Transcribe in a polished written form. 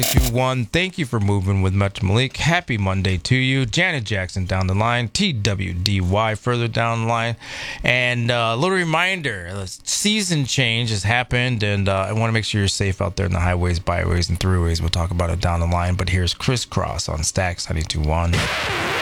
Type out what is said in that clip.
921. Thank you for moving with Metro Malik. Happy Monday to you. Janet Jackson down the line. TWDY further down the line. And a little reminder, the season change has happened, and I want to make sure you're safe out there in the highways, byways, and throughways. We'll talk about it down the line. But here's Criss Cross on Stax 921.